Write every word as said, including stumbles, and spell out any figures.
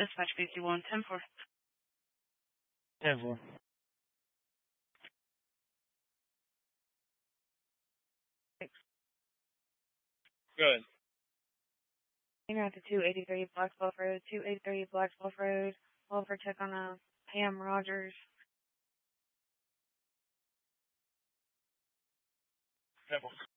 Dispatch B C one, ten four. ten four. Good. You're at the two eighty-three Black Bluff Road, two eighty-three Black Bluff Road. All for check on a Pam Rogers. ten four.